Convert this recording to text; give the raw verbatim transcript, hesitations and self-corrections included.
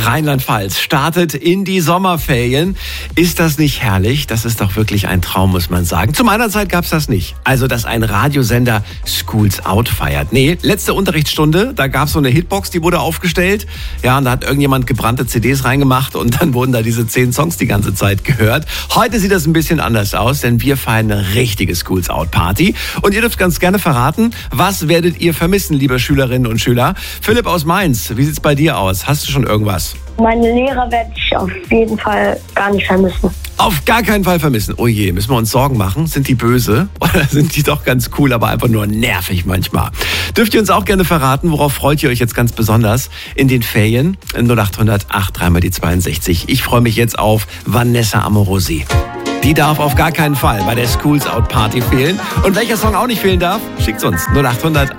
Rheinland-Pfalz startet in die Sommerferien. Ist das nicht herrlich? Das ist doch wirklich ein Traum, muss man sagen. Zu meiner Zeit gab es das nicht. Also, dass ein Radiosender Schools Out feiert. Nee, letzte Unterrichtsstunde, da gab es so eine Hitbox, die wurde aufgestellt. Ja, und da hat irgendjemand gebrannte C Ds reingemacht und dann wurden da diese zehn Songs die ganze Zeit gehört. Heute sieht das ein bisschen anders aus, denn wir feiern eine richtige Schools Out Party. Und ihr dürft ganz gerne verraten, was werdet ihr vermissen, liebe Schülerinnen und Schüler? Philipp aus Mainz, wie sieht's bei dir aus? Hast du schon irgendwas? Meine Lehrer werde ich auf jeden Fall gar nicht vermissen. Auf gar keinen Fall vermissen. Oh je, müssen wir uns Sorgen machen? Sind die böse? Oder sind die doch ganz cool, aber einfach nur nervig manchmal? Dürft ihr uns auch gerne verraten, worauf freut ihr euch jetzt ganz besonders in den Ferien? null acht hundert acht drei mal die zweiundsechzig. Ich freue mich jetzt auf Vanessa Amorosi. Die darf auf gar keinen Fall bei der Schools Out Party fehlen. Und welcher Song auch nicht fehlen darf, schickt's uns null acht hundert